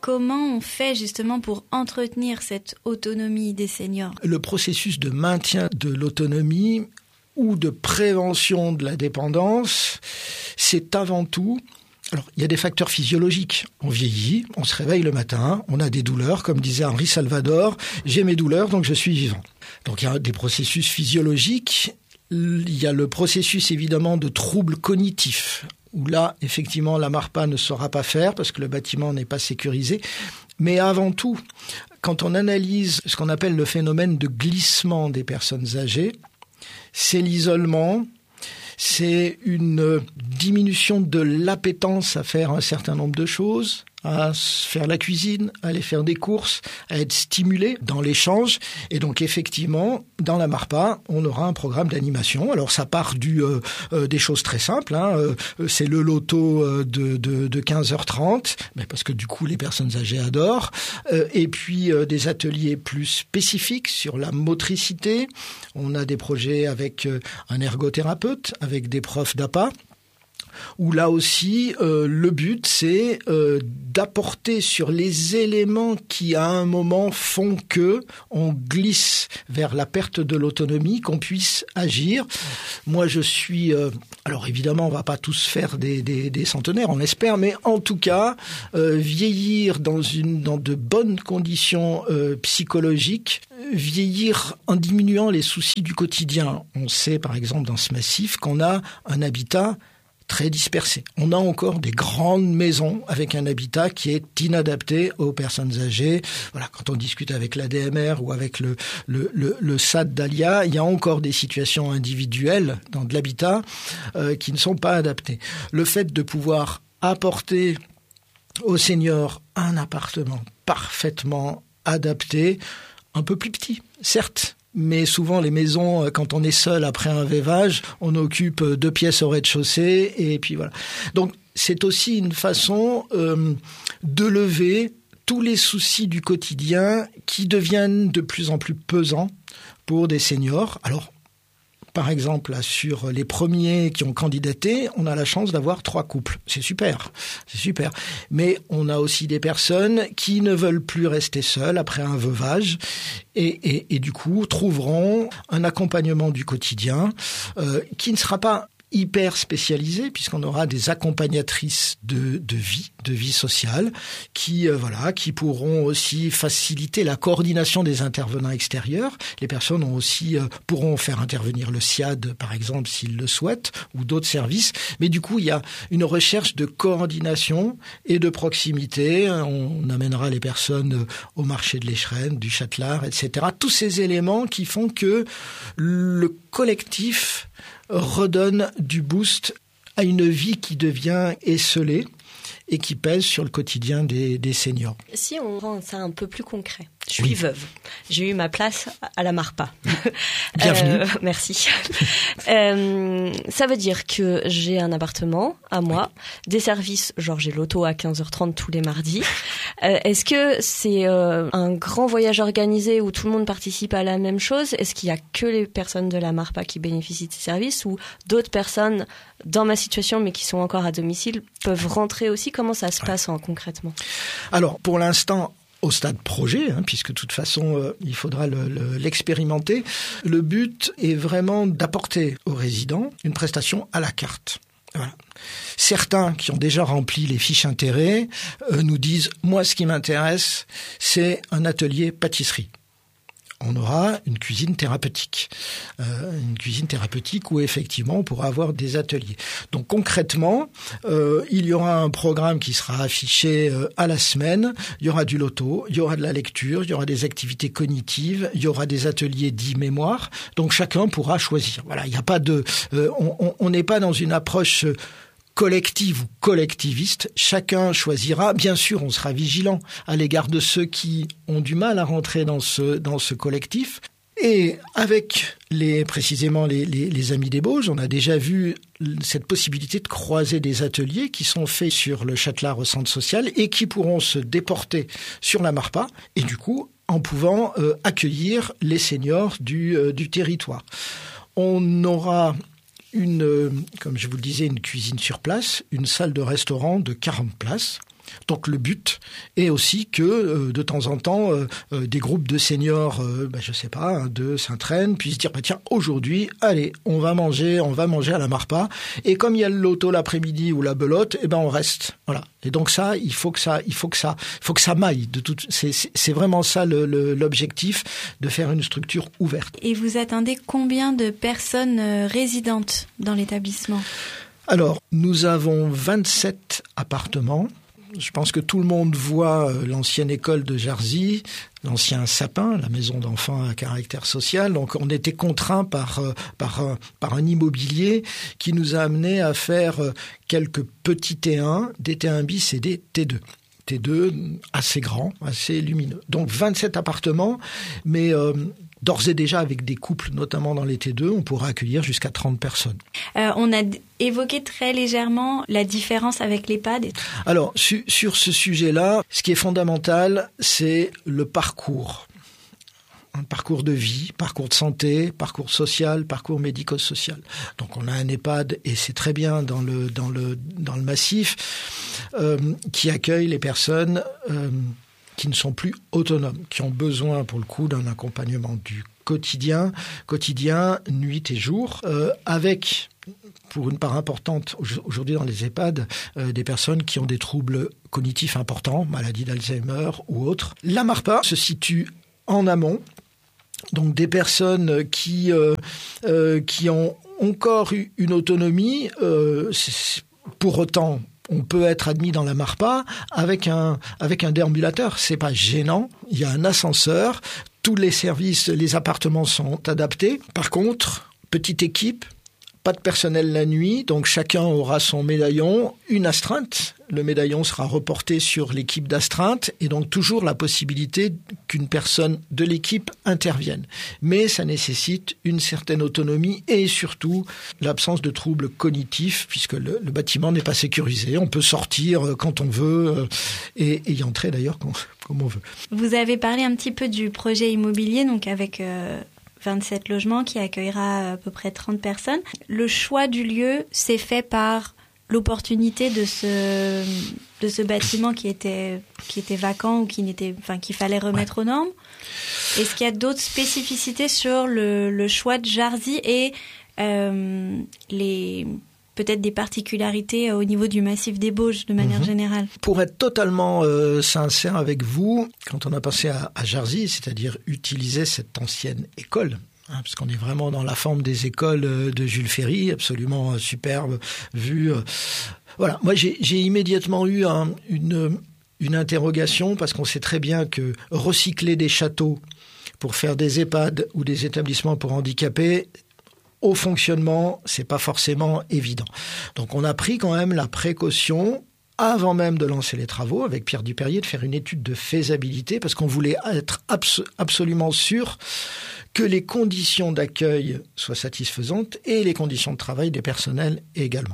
Comment on fait justement pour entretenir cette autonomie des seniors ? Le processus de maintien de l'autonomie ou de prévention de la dépendance, c'est avant tout... Alors, il y a des facteurs physiologiques. On vieillit, on se réveille le matin, on a des douleurs. Comme disait Henri Salvador, j'ai mes douleurs, donc je suis vivant. Donc, il y a des processus physiologiques. Il y a le processus, évidemment, de troubles cognitifs, où là, effectivement, la MARPA ne saura pas faire parce que le bâtiment n'est pas sécurisé. Mais avant tout, quand on analyse ce qu'on appelle le phénomène de glissement des personnes âgées, c'est l'isolement, c'est une diminution de l'appétence à faire un certain nombre de choses, à faire la cuisine, à aller faire des courses, à être stimulé dans l'échange. Et donc, effectivement, dans la MARPA, on aura un programme d'animation. Alors, ça part des choses très simples. C'est le loto de 15h30, mais parce que du coup, les personnes âgées adorent. Et puis, des ateliers plus spécifiques sur la motricité. On a des projets avec un ergothérapeute, avec des profs d'APA, où là aussi, le but, c'est d'apporter sur les éléments qui, à un moment, font que on glisse vers la perte de l'autonomie, qu'on puisse agir. Moi, je suis... alors, évidemment, on va pas tous faire des centenaires, on espère, mais en tout cas, vieillir dans de bonnes conditions psychologiques, vieillir en diminuant les soucis du quotidien. On sait, par exemple, dans ce massif, qu'on a un habitat très dispersé. On a encore des grandes maisons avec un habitat qui est inadapté aux personnes âgées. Voilà, quand on discute avec l'ADMR ou avec le SAD d'Alia, il y a encore des situations individuelles dans de l'habitat qui ne sont pas adaptées. Le fait de pouvoir apporter aux seniors un appartement parfaitement adapté, un peu plus petit, certes, mais souvent les maisons, quand on est seul après un veuvage, on occupe 2 pièces au rez-de-chaussée et puis voilà. Donc c'est aussi une façon de lever tous les soucis du quotidien qui deviennent de plus en plus pesants pour des seniors. Alors, par exemple, là, sur les premiers qui ont candidaté, on a la chance d'avoir 3 couples. C'est super. Mais on a aussi des personnes qui ne veulent plus rester seules après un veuvage et du coup trouveront un accompagnement du quotidien qui ne sera pas hyper spécialisé puisqu'on aura des accompagnatrices de vie sociale qui pourront aussi faciliter la coordination des intervenants extérieurs. Les personnes pourront faire intervenir le SIAD par exemple s'ils le souhaitent ou d'autres services, mais du coup il y a une recherche de coordination et de proximité. On amènera les personnes au marché de l'Écheren, du Châtelard, etc. Tous ces éléments qui font que le collectif redonne du boost à une vie qui devient esselée et qui pèse sur le quotidien des seniors. Si on rend ça un peu plus concret, je suis veuve, j'ai eu ma place à la MARPA. Bienvenue. Merci. Ça veut dire que j'ai un appartement à moi, des services, genre j'ai l'auto à 15h30 tous les mardis. Est-ce que c'est un grand voyage organisé où tout le monde participe à la même chose ? Est-ce qu'il y a que les personnes de la MARPA qui bénéficient de ces services ou d'autres personnes dans ma situation mais qui sont encore à domicile peuvent rentrer aussi ? Comment ça se passe concrètement ? Alors, pour l'instant, au stade projet, puisque de toute façon, il faudra l'expérimenter, le but est vraiment d'apporter aux résidents une prestation à la carte. Voilà. Certains qui ont déjà rempli les fiches intérêts nous disent « Moi, ce qui m'intéresse, c'est un atelier pâtisserie ». On aura une cuisine thérapeutique. Où effectivement on pourra avoir des ateliers. Donc concrètement, il y aura un programme qui sera affiché à la semaine. Il y aura du loto, il y aura de la lecture, il y aura des activités cognitives, il y aura des ateliers dits mémoire. Donc chacun pourra choisir. Voilà, il n'y a pas de, on n'est pas dans une approche collective ou collectiviste, chacun choisira. Bien sûr, on sera vigilant à l'égard de ceux qui ont du mal à rentrer dans ce collectif. Et avec précisément les Amis des Bauges, on a déjà vu cette possibilité de croiser des ateliers qui sont faits sur le Châtelard au centre social et qui pourront se déporter sur la MARPA et du coup en pouvant accueillir les seniors du territoire. On aura comme je vous le disais, une cuisine sur place, une salle de restaurant de 40 places. Donc le but est aussi que de temps en temps, des groupes de seniors, je sais pas, de Saint-Traine puissent dire tiens, aujourd'hui, allez, on va manger à la Marpa. Et comme il y a le loto l'après-midi ou la belote, on reste. Voilà. Et donc ça, il faut que ça maille. C'est vraiment ça l'objectif de faire une structure ouverte. Et vous attendez combien de personnes résidentes dans l'établissement ? Alors, nous avons 27 appartements. Je pense que tout le monde voit l'ancienne école de Jarzy, l'ancien Sapin, la maison d'enfants à caractère social. Donc on était contraints par un immobilier qui nous a amené à faire quelques petits T1, des T1 bis et des T2. T2 assez grands, assez lumineux. Donc 27 appartements, mais d'ores et déjà avec des couples, notamment dans les T2, on pourra accueillir jusqu'à 30 personnes. On a évoqué très légèrement la différence avec l'EHPAD. Alors, sur ce sujet-là, ce qui est fondamental, c'est le parcours. Un parcours de vie, parcours de santé, parcours social, parcours médico-social. Donc on a un EHPAD, et c'est très bien dans le massif, qui accueille les personnes qui ne sont plus autonomes, qui ont besoin pour le coup d'un accompagnement du quotidien, nuit et jour, avec, pour une part importante aujourd'hui dans les EHPAD, des personnes qui ont des troubles cognitifs importants, maladie d'Alzheimer ou autres. La Marpa se situe en amont, donc des personnes qui ont encore une autonomie, pour autant on peut être admis dans la Marpa avec un déambulateur. C'est pas gênant. Il y a un ascenseur. Tous les services, les appartements sont adaptés. Par contre, petite équipe, pas de personnel la nuit, donc chacun aura son médaillon, une astreinte. Le médaillon sera reporté sur l'équipe d'astreinte et donc toujours la possibilité qu'une personne de l'équipe intervienne. Mais ça nécessite une certaine autonomie et surtout l'absence de troubles cognitifs puisque le bâtiment n'est pas sécurisé. On peut sortir quand on veut et y entrer d'ailleurs comme on veut. Vous avez parlé un petit peu du projet immobilier, donc avec 27 logements qui accueillera à peu près 30 personnes. Le choix du lieu s'est fait par l'opportunité de ce bâtiment qui était vacant ou qu'il fallait remettre aux normes. Est-ce qu'il y a d'autres spécificités sur le choix de Jarzy et peut-être des particularités au niveau du massif des Bauges de manière générale? Pour être totalement sincère avec vous, quand on a pensé à Jarzy, c'est-à-dire utiliser cette ancienne école, parce qu'on est vraiment dans la forme des écoles de Jules Ferry, absolument superbe vue. Voilà, moi j'ai immédiatement eu une interrogation parce qu'on sait très bien que recycler des châteaux pour faire des EHPAD ou des établissements pour handicapés, au fonctionnement, c'est pas forcément évident. Donc on a pris quand même la précaution, avant même de lancer les travaux, avec Pierre Dupérier, de faire une étude de faisabilité, parce qu'on voulait être absolument sûr que les conditions d'accueil soient satisfaisantes et les conditions de travail des personnels également.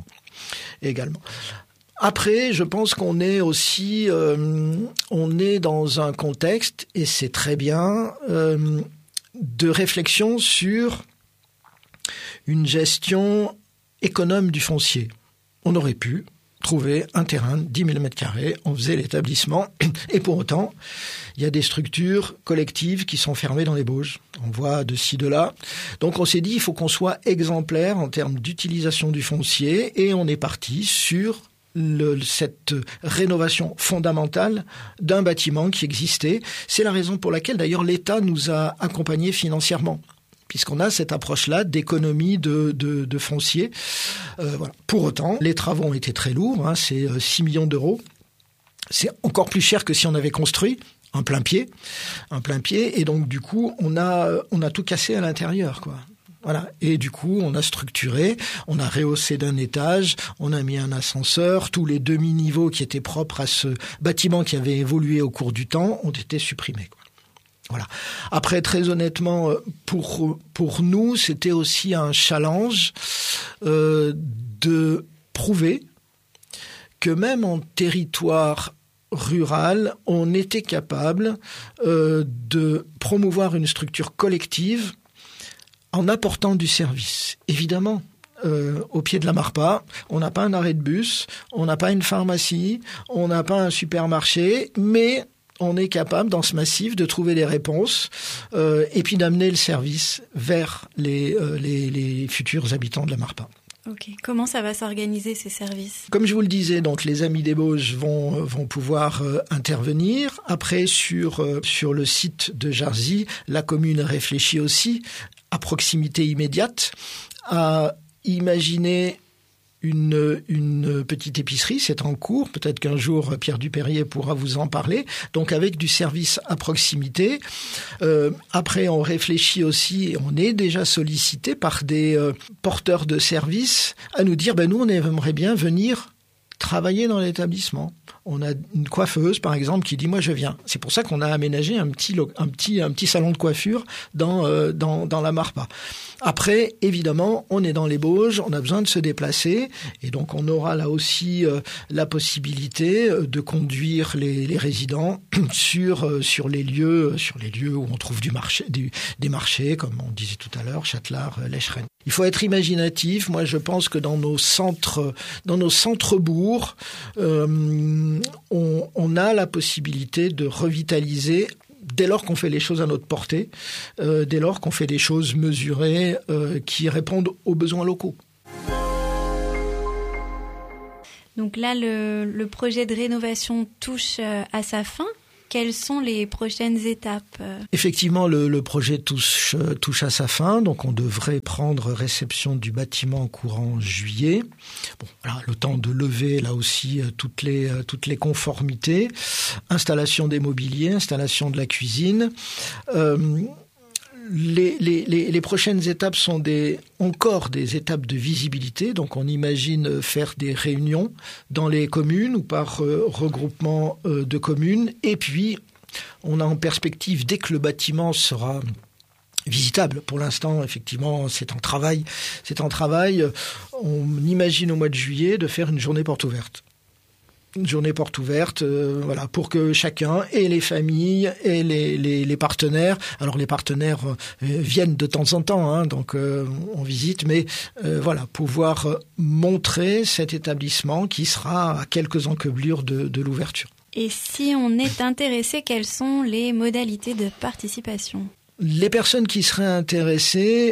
Après, je pense qu'on est aussi, on est dans un contexte, et c'est très bien, de réflexion sur une gestion économe du foncier. On aurait pu trouver un terrain de 10 000 m², on faisait l'établissement, et pour autant, il y a des structures collectives qui sont fermées dans les Bauges. On voit de ci, de là. Donc on s'est dit, il faut qu'on soit exemplaire en termes d'utilisation du foncier, et on est parti sur cette rénovation fondamentale d'un bâtiment qui existait. C'est la raison pour laquelle, d'ailleurs, l'État nous a accompagnés financièrement, puisqu'on a cette approche-là d'économie de foncier. Voilà. Pour autant, les travaux ont été très lourds, c'est 6 millions d'euros. C'est encore plus cher que si on avait construit un plein pied, et donc du coup, on a tout cassé à l'intérieur, quoi. Voilà. Et du coup, on a structuré, on a rehaussé d'un étage, on a mis un ascenseur, tous les demi-niveaux qui étaient propres à ce bâtiment qui avait évolué au cours du temps ont été supprimés, quoi. Voilà. Après, très honnêtement, pour nous, c'était aussi un challenge de prouver que même en territoire rural, on était capable de promouvoir une structure collective en apportant du service. Évidemment, au pied de la Marpa. On n'a pas un arrêt de bus, on n'a pas une pharmacie, on n'a pas un supermarché, mais on est capable, dans ce massif, de trouver des réponses et puis d'amener le service vers les futurs habitants de la Marpa. Ok. Comment ça va s'organiser, ces services ? Comme je vous le disais, donc les Amis des Bauges vont pouvoir intervenir. Après, sur le site de Jarzy, la commune réfléchit aussi à proximité immédiate à imaginer une petite épicerie, c'est en cours. Peut-être qu'un jour, Pierre Dupérier pourra vous en parler. Donc, avec du service à proximité. Après, on réfléchit aussi, on est déjà sollicité par des porteurs de services à nous dire, nous, on aimerait bien venir travailler dans l'établissement. On a une coiffeuse, par exemple, qui dit « moi, je viens ». C'est pour ça qu'on a aménagé un petit salon de coiffure dans la Marpa. Après, évidemment, on est dans les Bauges, on a besoin de se déplacer, et donc on aura là aussi la possibilité de conduire les résidents sur les lieux où on trouve des marchés, comme on disait tout à l'heure, Châtelard, Lescheren. Il faut être imaginatif. Moi, je pense que dans nos centres-bourgs, on a la possibilité de revitaliser dès lors qu'on fait les choses à notre portée, dès lors qu'on fait des choses mesurées qui répondent aux besoins locaux. Donc là, le projet de rénovation touche à sa fin. Quelles sont les prochaines étapes ? Effectivement, le projet touche à sa fin, donc on devrait prendre réception du bâtiment courant juillet. Bon, voilà, le temps de lever là aussi toutes les conformités, installation des mobiliers, installation de la cuisine. Les prochaines étapes sont encore des étapes de visibilité. Donc, on imagine faire des réunions dans les communes ou par regroupement de communes. Et puis, on a en perspective, dès que le bâtiment sera visitable. Pour l'instant, effectivement, c'est en travail. On imagine au mois de juillet de faire une journée porte ouverte. Une journée porte ouverte, pour que chacun, et les familles, et les partenaires, alors les partenaires viennent de temps en temps, donc on visite, mais pouvoir montrer cet établissement qui sera à quelques encablures de l'ouverture. Et si on est intéressé, quelles sont les modalités de participation ? Les personnes qui seraient intéressées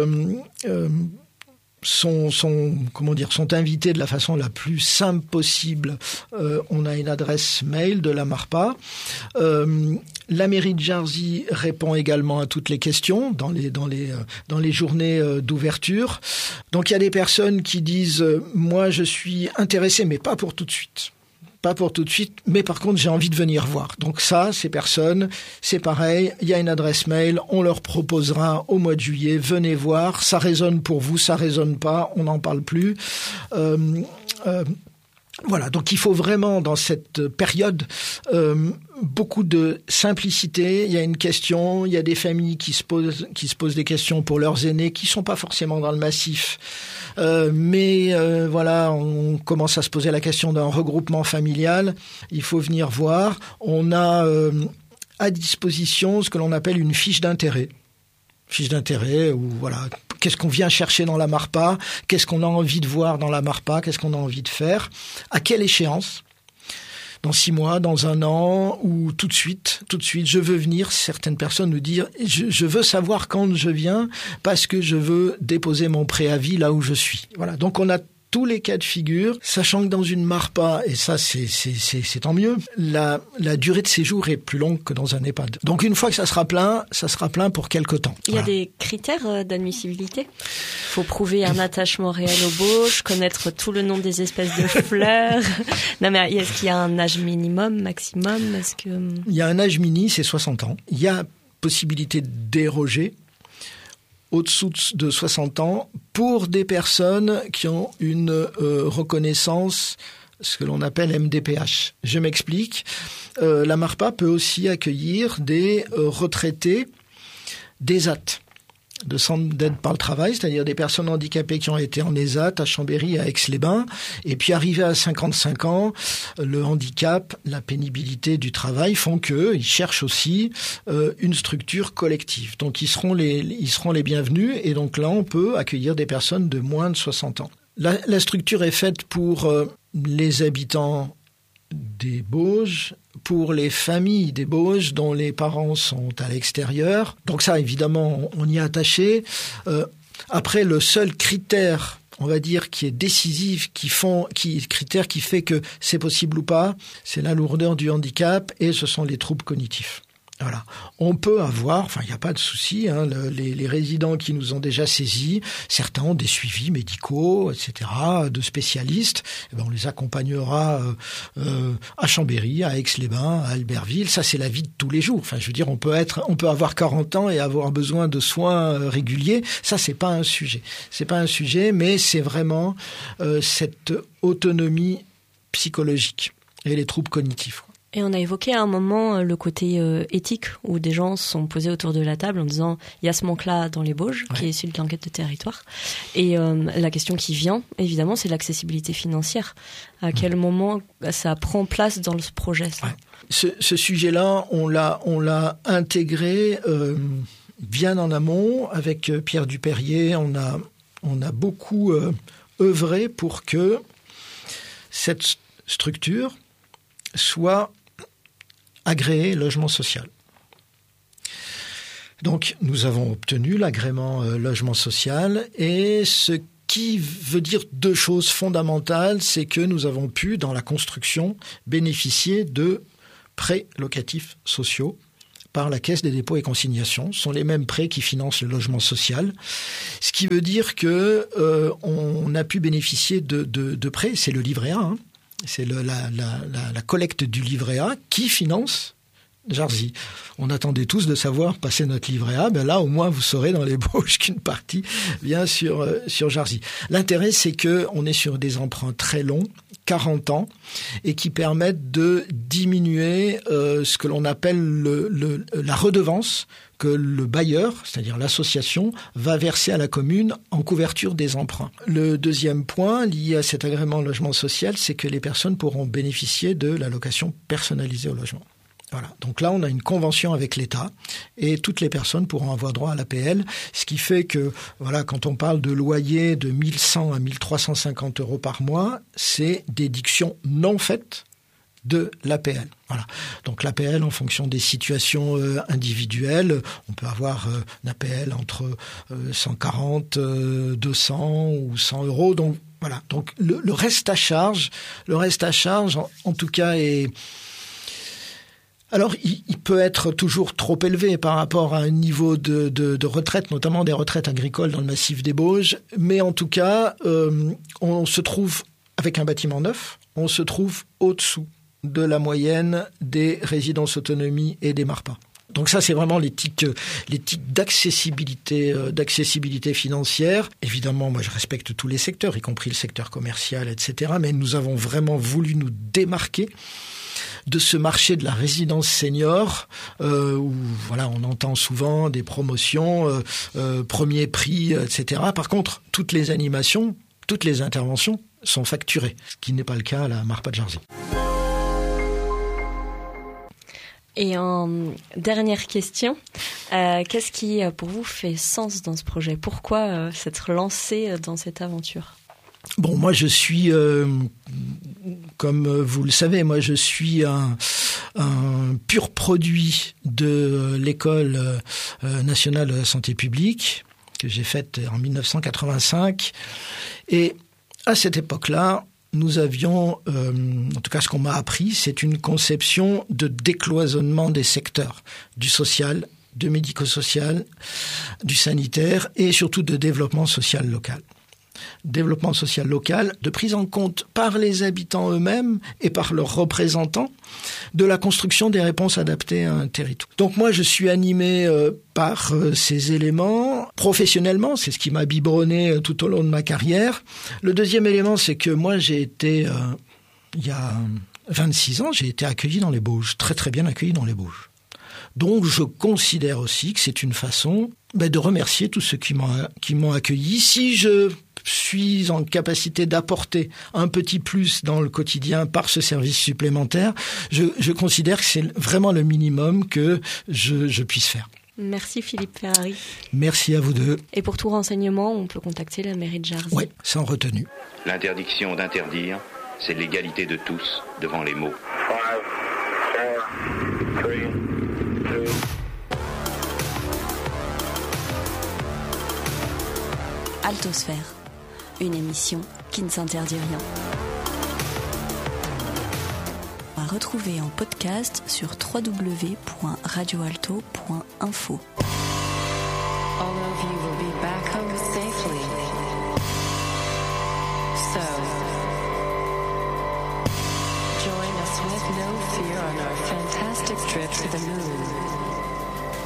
sont invités de la façon la plus simple possible. On a une adresse mail de la Marpa. La mairie de Jarzy répond également à toutes les questions dans les journées d'ouverture. Donc il y a des personnes qui disent moi je suis intéressé mais pas pour tout de suite. Mais par contre, j'ai envie de venir voir. Donc ça, ces personnes, c'est pareil, il y a une adresse mail, on leur proposera au mois de juillet, venez voir, ça résonne pour vous, ça résonne pas, on n'en parle plus. Donc il faut vraiment, dans cette période, beaucoup de simplicité. Il y a une question, il y a des familles qui se posent des questions pour leurs aînés qui sont pas forcément dans le massif. On commence à se poser la question d'un regroupement familial. Il faut venir voir. On a à disposition ce que l'on appelle une fiche d'intérêt. Fiche d'intérêt où qu'est-ce qu'on vient chercher dans la Marpa, qu'est-ce qu'on a envie de voir dans la Marpa, qu'est-ce qu'on a envie de faire, à quelle échéance. Dans 6 mois, dans 1 an, ou tout de suite, je veux venir. Certaines personnes nous disent, je veux savoir quand je viens parce que je veux déposer mon préavis là où je suis. Voilà. Donc on a tous les cas de figure, sachant que dans une Marpa, et ça c'est tant mieux, la durée de séjour est plus longue que dans un EHPAD. Donc une fois que ça sera plein pour quelque temps. Il y a des critères d'admissibilité ? Il faut prouver un attachement réel aux Bauges, connaître tout le nom des espèces de fleurs. Non mais est-ce qu'il y a un âge minimum, maximum ? Il y a un âge mini, c'est 60 ans. Il y a possibilité de déroger au-dessous de 60 ans pour des personnes qui ont une reconnaissance, ce que l'on appelle MDPH. Je m'explique. La Marpa peut aussi accueillir des retraités d'ESAT. centres d'aide par le travail, c'est-à-dire des personnes handicapées qui ont été en ESAT, à Chambéry, à Aix-les-Bains, et puis arrivés à 55 ans, le handicap, la pénibilité du travail font qu'ils cherchent aussi une structure collective. Donc ils seront les bienvenus, et donc là on peut accueillir des personnes de moins de 60 ans. La structure est faite pour les habitants des Bauges, pour les familles des Bauges dont les parents sont à l'extérieur. Donc ça, évidemment, on y est attaché. Après, le seul critère, on va dire, qui est décisif, critère qui fait que c'est possible ou pas, c'est la lourdeur du handicap et ce sont les troubles cognitifs. Voilà. On peut avoir, il n'y a pas de souci, les résidents qui nous ont déjà saisis, certains ont des suivis médicaux, etc., de spécialistes. On les accompagnera à Chambéry, à Aix-les-Bains, à Albertville. Ça, c'est la vie de tous les jours. Je veux dire, on peut avoir 40 ans et avoir besoin de soins réguliers. Ça, c'est pas un sujet. C'est pas un sujet, mais c'est vraiment cette autonomie psychologique et les troubles cognitifs. Et on a évoqué à un moment le côté éthique, où des gens se sont posés autour de la table en disant il y a ce manque-là dans les Bauges, qui est issu de l'enquête de territoire. Et la question qui vient, évidemment, c'est l'accessibilité financière. À quel moment ça prend place dans ce projet, ça ? Ce sujet-là, on l'a intégré bien en amont. Avec Pierre Dupérier, on a beaucoup œuvré pour que cette structure soit agréé logement social. Donc, nous avons obtenu l'agrément logement social et ce qui veut dire deux choses fondamentales, c'est que nous avons pu, dans la construction, bénéficier de prêts locatifs sociaux par la Caisse des dépôts et consignations. Ce sont les mêmes prêts qui financent le logement social. Ce qui veut dire que on a pu bénéficier de prêts, c'est le livret A, c'est la collecte du livret A qui finance Jarzy. On attendait tous de savoir passer notre livret A. Là, au moins, vous saurez dans les Bauges qu'une partie vient sur Jarzy. L'intérêt, c'est que on est sur des emprunts très longs, 40 ans, et qui permettent de diminuer ce que l'on appelle la redevance que le bailleur, c'est-à-dire l'association, va verser à la commune en couverture des emprunts. Le deuxième point lié à cet agrément logement social, c'est que les personnes pourront bénéficier de l'allocation personnalisée au logement. Voilà. Donc là, on a une convention avec l'État et toutes les personnes pourront avoir droit à l'APL, ce qui fait que, quand on parle de loyer de 1 100 à 1 350 euros par mois, c'est déduction non faite de l'APL. Voilà. Donc l'APL, en fonction des situations individuelles, on peut avoir un APL entre 140, 200 ou 100 euros. Donc voilà. Donc le reste à charge, en tout cas est... Alors, il peut être toujours trop élevé par rapport à un niveau de retraite, notamment des retraites agricoles dans le massif des Bauges. Mais en tout cas, on se trouve, avec un bâtiment neuf, on se trouve au-dessous de la moyenne des résidences autonomie et des MARPA. Donc ça, c'est vraiment l'éthique d'accessibilité financière. Évidemment, moi, je respecte tous les secteurs, y compris le secteur commercial, etc. Mais nous avons vraiment voulu nous démarquer de ce marché de la résidence senior où on entend souvent des promotions, premier prix, etc. Par contre, toutes les animations, toutes les interventions sont facturées, ce qui n'est pas le cas à la MARPA de Jarzy. Et en dernière question, qu'est-ce qui, pour vous, fait sens dans ce projet ? Pourquoi s'être lancé dans cette aventure ? Bon, moi, je suis, comme vous le savez, je suis un pur produit de l'école nationale de santé publique que j'ai faite en 1985. Et à cette époque-là, nous avions, en tout cas ce qu'on m'a appris, c'est une conception de décloisonnement des secteurs, du social, du médico-social, du sanitaire et surtout de développement social local. Développement social local, de prise en compte par les habitants eux-mêmes et par leurs représentants de la construction des réponses adaptées à un territoire. Donc moi, je suis animé par ces éléments. Professionnellement, c'est ce qui m'a biberonné tout au long de ma carrière. Le deuxième élément, c'est que moi, j'ai été, il y a 26 ans, j'ai été accueilli dans les Bauges, très très bien accueilli dans les Bauges. Donc je considère aussi que c'est une façon de remercier tous ceux qui m'ont accueilli. Si je suis en capacité d'apporter un petit plus dans le quotidien par ce service supplémentaire, je considère que c'est vraiment le minimum que je puisse faire. Merci Philippe Ferrari. Merci à vous deux. Et pour tout renseignement, on peut contacter la mairie de Jarzy. Oui, sans retenue. L'interdiction d'interdire, c'est l'égalité de tous devant les mots. 5, 4, 3, 2. Altosphère, une émission qui ne s'interdit rien. À retrouver en podcast sur www.radioalto.info. All of you will be back home safely. So, join us with no fear on our fantastic trip to the moon.